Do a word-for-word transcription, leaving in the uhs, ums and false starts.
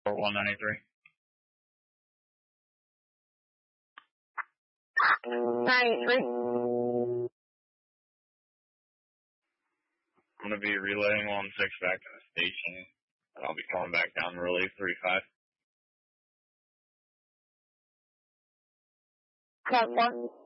one ninety-three. ninety-three. I'm going to be relaying one six back to the station, and I'll be coming back down to relief three five. Code one.